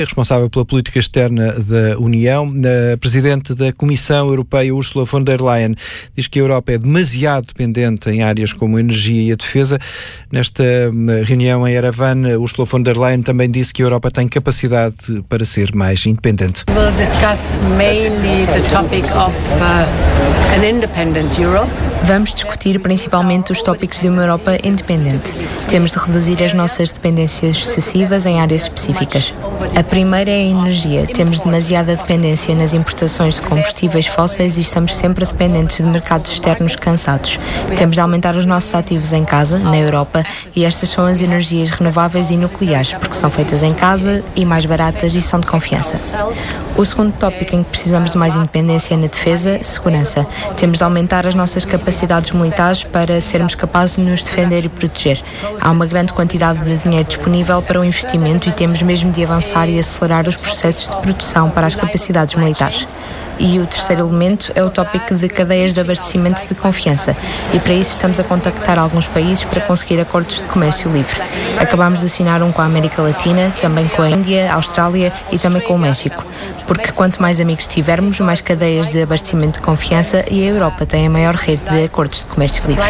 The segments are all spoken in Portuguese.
responsável pela política externa da União. A Presidente da Comissão Europeia, Ursula von der Leyen, diz que a Europa é demasiado dependente em áreas como a energia e a defesa. Nesta reunião em Yerevan, Ursula von der Leyen também disse que a Europa tem capacidade para ser mais independente. We'll discuss mainly the topic of an independent Europe. Vamos discutir principalmente os tópicos de uma Europa independente. Temos de reduzir as nossas dependências excessivas em áreas específicas. A primeira é a energia. Temos demasiada dependência nas importações de combustíveis fósseis e estamos sempre dependentes de mercados externos cansados. Temos de aumentar os nossos ativos em casa, na Europa, e estas são as energias renováveis e nucleares, porque são feitas em casa e mais baratas e são de confiança. O segundo tópico em que precisamos de mais independência é na defesa, segurança. Temos de aumentar as nossas capacidades militares para sermos capazes de nos defender e proteger. Há uma grande quantidade de dinheiro disponível para o investimento e temos mesmo de avançar e acelerar os processos de produção para as capacidades militares. E o terceiro elemento é o tópico de cadeias de abastecimento de confiança. E para isso estamos a contactar alguns países para conseguir acordos de comércio livre. Acabamos de assinar um com a América Latina, também com a Índia, a Austrália e também com o México. Porque quanto mais amigos tivermos, mais cadeias de abastecimento de confiança e a Europa tem a maior rede de acordos de comércio livre.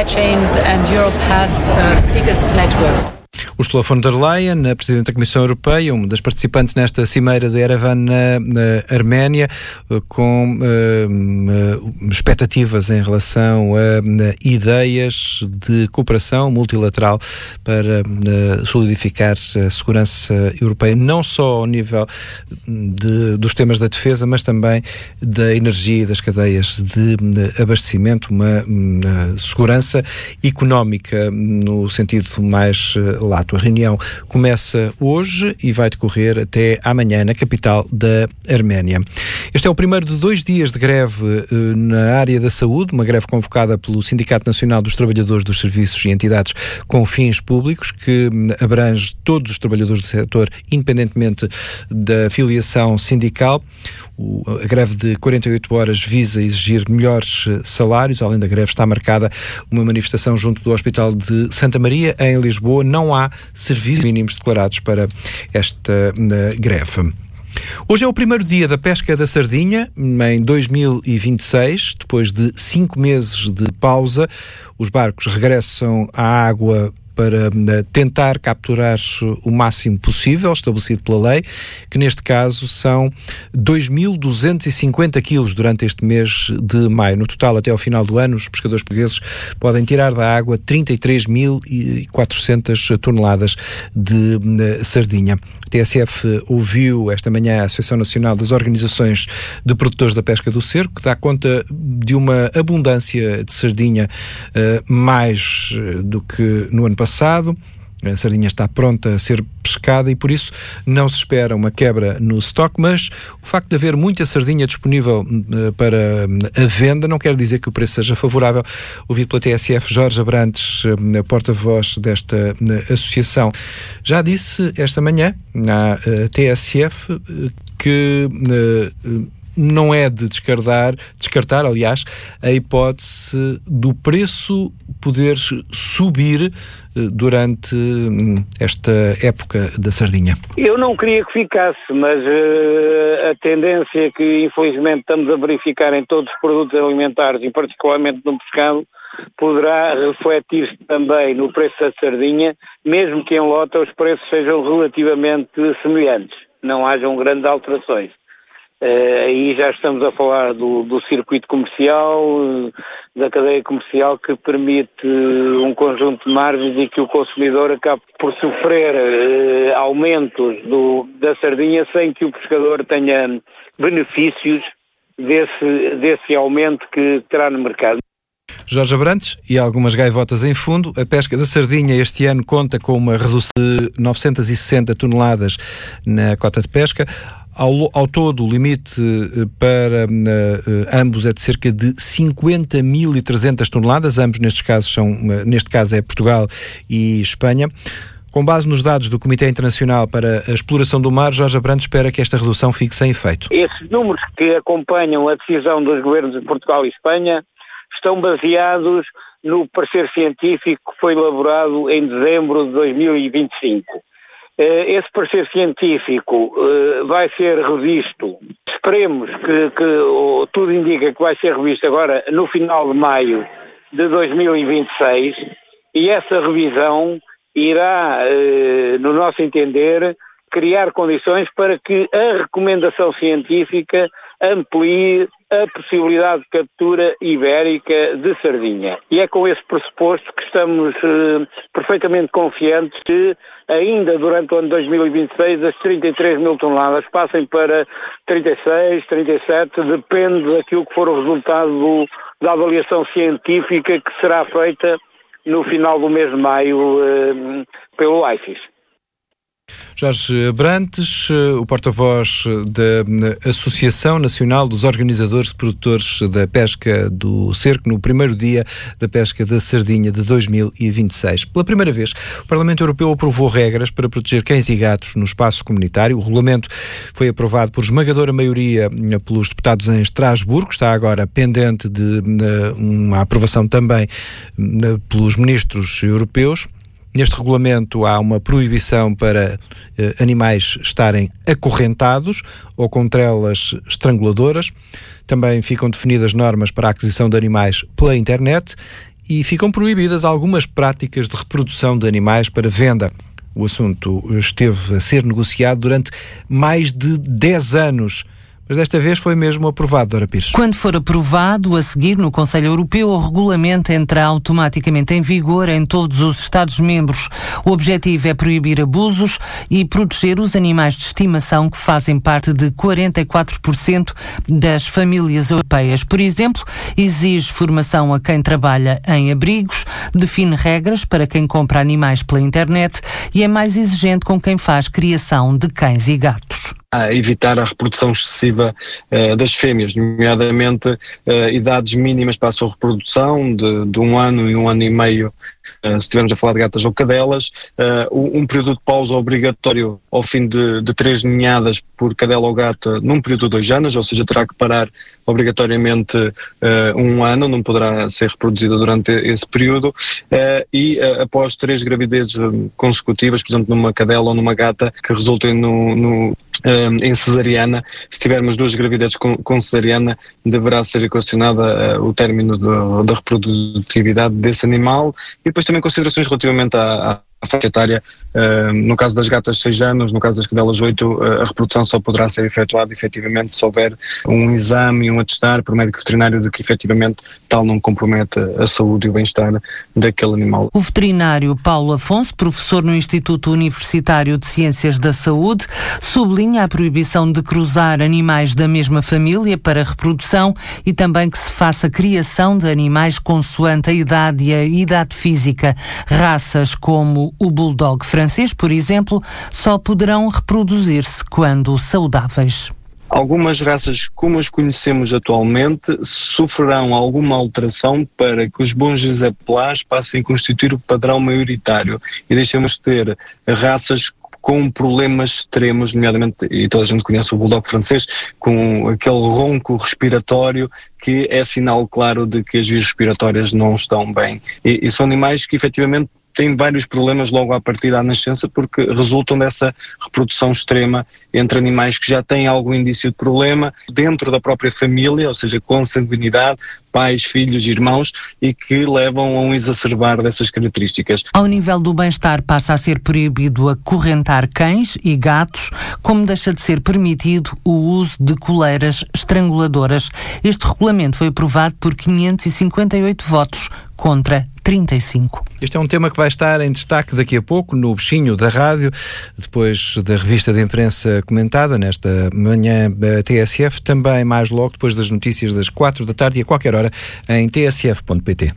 Ursula von der Leyen, a Presidente da Comissão Europeia, uma das participantes nesta cimeira de Yerevan na Arménia, com expectativas em relação a ideias de cooperação multilateral para solidificar a segurança europeia, não só ao nível dos temas da defesa, mas também da energia e das cadeias de abastecimento, uma segurança económica no sentido mais lato. A reunião começa hoje e vai decorrer até amanhã na capital da Arménia. Este é o primeiro de 2 dias de greve na área da saúde, uma greve convocada pelo Sindicato Nacional dos Trabalhadores dos Serviços e Entidades com Fins Públicos, que abrange todos os trabalhadores do setor, independentemente da filiação sindical. A greve de 48 horas visa exigir melhores salários. Além da greve, está marcada uma manifestação junto do Hospital de Santa Maria, em Lisboa. Não há serviços mínimos declarados para esta greve. Hoje é o primeiro dia da pesca da sardinha, em 2026. Depois de 5 meses de pausa, os barcos regressam à água para tentar capturar o máximo possível, estabelecido pela lei, que neste caso são 2.250 quilos durante este mês de maio. No total, até ao final do ano, os pescadores portugueses podem tirar da água 33.400 toneladas de sardinha. A TSF ouviu esta manhã a Associação Nacional das Organizações de Produtores da Pesca do Cerco, que dá conta de uma abundância de sardinha mais do que no ano passado. A sardinha está pronta a ser pescada e por isso não se espera uma quebra no estoque, mas o facto de haver muita sardinha disponível para a venda não quer dizer que o preço seja favorável. Ouvido pela TSF, Jorge Abrantes, porta-voz desta associação, já disse esta manhã na TSF que não é de descartar, aliás, a hipótese do preço poder subir durante esta época da sardinha. Eu não queria que ficasse, mas a tendência que infelizmente estamos a verificar em todos os produtos alimentares e particularmente no pescado poderá refletir-se também no preço da sardinha, mesmo que em lota os preços sejam relativamente semelhantes, não hajam grandes alterações. Aí já estamos a falar do circuito comercial, da cadeia comercial que permite um conjunto de margens e que o consumidor acaba por sofrer aumentos da sardinha sem que o pescador tenha benefícios desse aumento que terá no mercado. Jorge Abrantes e algumas gaivotas em fundo. A pesca da sardinha este ano conta com uma redução de 960 toneladas na cota de pesca. Ao todo, o limite para ambos é de cerca de 50.300 toneladas. Ambos neste caso é Portugal e Espanha. Com base nos dados do Comitê Internacional para a Exploração do Mar, Jorge Abrantes espera que esta redução fique sem efeito. Esses números que acompanham a decisão dos governos de Portugal e Espanha estão baseados no parecer científico que foi elaborado em dezembro de 2025. Esse parecer científico vai ser revisto, esperemos que tudo indica que vai ser revisto agora no final de maio de 2026, e essa revisão irá, no nosso entender, criar condições para que a recomendação científica amplie a possibilidade de captura ibérica de sardinha. E é com esse pressuposto que estamos perfeitamente confiantes que ainda durante o ano 2026 as 33 mil toneladas passem para 36, 37, depende daquilo que for o resultado da avaliação científica que será feita no final do mês de maio pelo ICES. Jorge Abrantes, o porta-voz da Associação Nacional dos Organizadores de Produtores da Pesca do Cerco, no primeiro dia da pesca da sardinha de 2026. Pela primeira vez, o Parlamento Europeu aprovou regras para proteger cães e gatos no espaço comunitário. O regulamento foi aprovado por esmagadora maioria pelos deputados em Estrasburgo, está agora pendente de uma aprovação também pelos ministros europeus. Neste regulamento há uma proibição para animais estarem acorrentados ou com trelas estranguladoras. Também ficam definidas normas para a aquisição de animais pela internet e ficam proibidas algumas práticas de reprodução de animais para venda. O assunto esteve a ser negociado durante mais de 10 anos. Mas desta vez foi mesmo aprovado, Dora Pires. Quando for aprovado, a seguir no Conselho Europeu, o regulamento entra automaticamente em vigor em todos os Estados-membros. O objetivo é proibir abusos e proteger os animais de estimação que fazem parte de 44% das famílias europeias. Por exemplo, exige formação a quem trabalha em abrigos, define regras para quem compra animais pela internet e é mais exigente com quem faz criação de cães e gatos. A evitar a reprodução excessiva das fêmeas, nomeadamente idades mínimas para a sua reprodução, de 1 ano e 1 ano e meio, se estivermos a falar de gatas ou cadelas, um período de pausa obrigatório ao fim de 3 ninhadas por cadela ou gata num período de 2 anos, ou seja, terá que parar obrigatoriamente 1 ano, não poderá ser reproduzida durante esse período, e após 3 gravidezes consecutivas, por exemplo, numa cadela ou numa gata que resultem em cesariana, se tivermos 2 gravidezes com cesariana, deverá ser equacionada o término da reprodutividade desse animal, e depois também considerações relativamente à faixa etária. No caso das gatas 6 anos, no caso das cadelas 8, a reprodução só poderá ser efetuada efetivamente se houver um exame e um atestar por médico veterinário de que efetivamente tal não compromete a saúde e o bem-estar daquele animal. O veterinário Paulo Afonso, professor no Instituto Universitário de Ciências da Saúde, sublinha a proibição de cruzar animais da mesma família para reprodução e também que se faça criação de animais consoante a idade e a idade física. Raças como o bulldog francês, por exemplo, só poderão reproduzir-se quando saudáveis. Algumas raças, como as conhecemos atualmente, sofrerão alguma alteração para que os bons exemplares passem a constituir o padrão maioritário e deixemos de ter raças com problemas extremos, nomeadamente, e toda a gente conhece o bulldog francês, com aquele ronco respiratório que é sinal claro de que as vias respiratórias não estão bem. E são animais que efetivamente têm vários problemas logo à partida da nascença porque resultam dessa reprodução extrema entre animais que já têm algum indício de problema dentro da própria família, ou seja, consanguinidade, pais, filhos, irmãos, e que levam a um exacerbar dessas características. Ao nível do bem-estar passa a ser proibido acorrentar cães e gatos, como deixa de ser permitido o uso de coleiras estranguladoras. Este regulamento foi aprovado por 558 votos contra 35. Este é um tema que vai estar em destaque daqui a pouco no Bichinho da Rádio, depois da revista de imprensa comentada nesta manhã TSF, também mais logo depois das notícias das 4 da tarde e a qualquer hora em tsf.pt.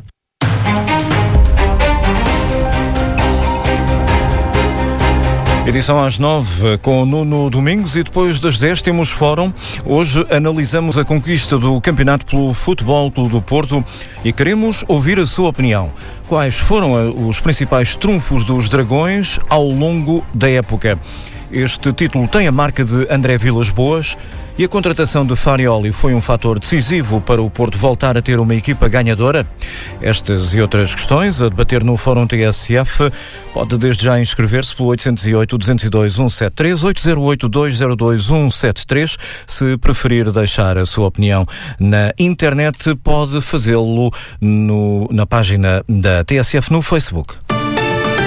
Edição às 9 com o Nuno Domingos e depois das 10 temos Fórum. Hoje analisamos a conquista do campeonato pelo Futebol Clube do Porto e queremos ouvir a sua opinião. Quais foram os principais trunfos dos Dragões ao longo da época? Este título tem a marca de André Vilas-Boas e a contratação de Farioli foi um fator decisivo para o Porto voltar a ter uma equipa ganhadora? Estas e outras questões a debater no Fórum TSF. Pode desde já inscrever-se pelo 808-202-173, 808-202-173. Se preferir deixar a sua opinião na internet, pode fazê-lo na página da TSF no Facebook.